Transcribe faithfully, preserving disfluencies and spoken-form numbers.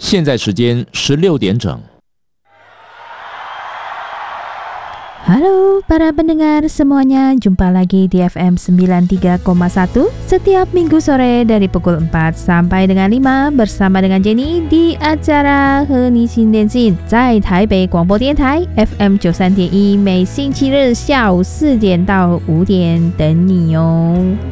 现在时间十六点整。 Halo para pendengar semuanya, jumpa lagi di F M sembilan puluh tiga koma satu setiap minggu sore dari pukul empat sampai dengan lima bersama dengan Jenny di acara 和你新电信，在台北广播电台 F M 九十三点一，每星期日下午四点到五点等你哦。